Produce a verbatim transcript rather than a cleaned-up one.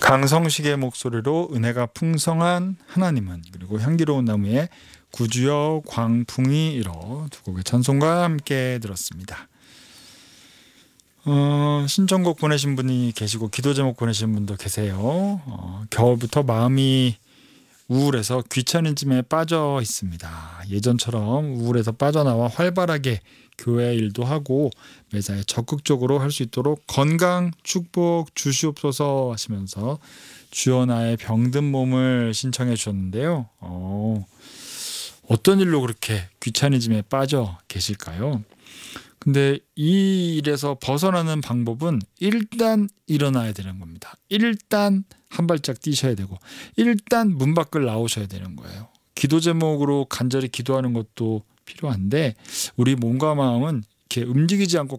강성식의 목소리로 은혜가 풍성한 하나님은, 그리고 향기로운 나무에 구주여 광풍이 일어, 두 곡의 찬송과 함께 들었습니다. 어, 신청곡 보내신 분이 계시고 기도 제목 보내신 분도 계세요. 어, 겨울부터 마음이 우울해서 귀차니즘에 빠져 있습니다. 예전처럼 우울해서 빠져나와 활발하게 교회 일도 하고 매사에 적극적으로 할 수 있도록 건강 축복 주시옵소서 하시면서 주여 나의 병든 몸을 신청해 주셨는데요. 어, 어떤 일로 그렇게 귀차니즘에 빠져 계실까요? 근데 이 일에서 벗어나는 방법은 일단 일어나야 되는 겁니다. 일단 한 발짝 뛰셔야 되고 일단 문 밖을 나오셔야 되는 거예요. 기도 제목으로 간절히 기도하는 것도 필요한데 우리 몸과 마음은 이렇게 움직이지 않고